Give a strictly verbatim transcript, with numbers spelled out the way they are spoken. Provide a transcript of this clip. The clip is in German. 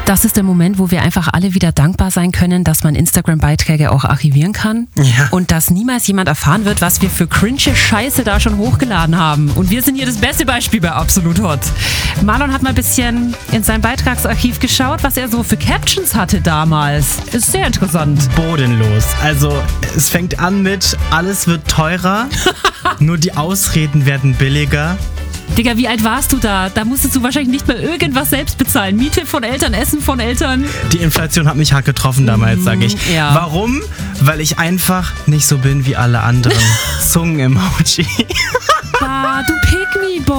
Das ist der Moment, wo wir einfach alle wieder dankbar sein können, dass man Instagram-Beiträge auch archivieren kann. Ja. Und dass niemals jemand erfahren wird, was wir für cringe Scheiße da schon hochgeladen haben. Und wir sind hier das beste Beispiel bei Absolut Hot. Marlon hat mal ein bisschen in sein Beitragsarchiv geschaut, was er so für Captions hatte damals. Ist sehr interessant. Bodenlos. Also es fängt an mit, alles wird teurer, nur die Ausreden werden billiger. Digga, wie alt warst du da? Da musstest du wahrscheinlich nicht mehr irgendwas selbst bezahlen. Miete von Eltern, Essen von Eltern. Die Inflation hat mich hart getroffen damals, sage ich. Ja. Warum? Weil ich einfach nicht so bin wie alle anderen. Zungen-Emoji. Ah, du Pick-me-Boy.